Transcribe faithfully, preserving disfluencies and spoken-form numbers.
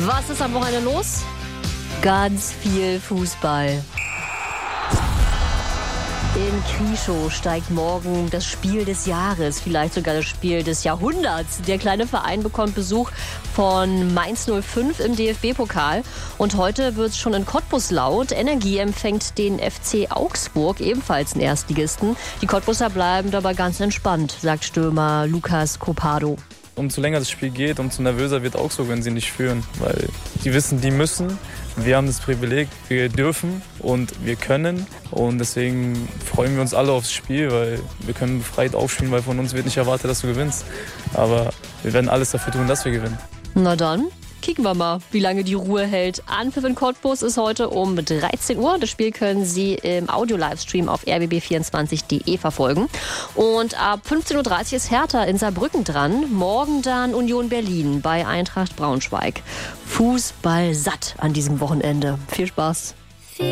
Was ist am Wochenende los? Ganz viel Fußball. In Krieschow steigt morgen das Spiel des Jahres, vielleicht sogar das Spiel des Jahrhunderts. Der kleine Verein bekommt Besuch von Mainz null fünf im D F B-Pokal. Und heute wird es schon in Cottbus laut. Energie empfängt den F C Augsburg, ebenfalls einen Erstligisten. Die Cottbuser bleiben dabei ganz entspannt, sagt Stürmer Lucas Copado. Umso länger das Spiel geht, umso nervöser wird Augsburg, wenn sie nicht führen. Weil die wissen, die müssen. Wir haben das Privileg, wir dürfen und wir können. Und deswegen freuen wir uns alle aufs Spiel, weil wir können befreit aufspielen, weil von uns wird nicht erwartet, dass du gewinnst. Aber wir werden alles dafür tun, dass wir gewinnen. Na dann, kicken wir mal, wie lange die Ruhe hält. Anpfiff in Cottbus ist heute um dreizehn Uhr. Das Spiel können Sie im Audio-Livestream auf r b b vierundzwanzig punkt de verfolgen. Und ab fünfzehn Uhr dreißig ist Hertha in Saarbrücken dran. Morgen dann Union Berlin bei Eintracht Braunschweig. Fußball satt an diesem Wochenende. Viel Spaß.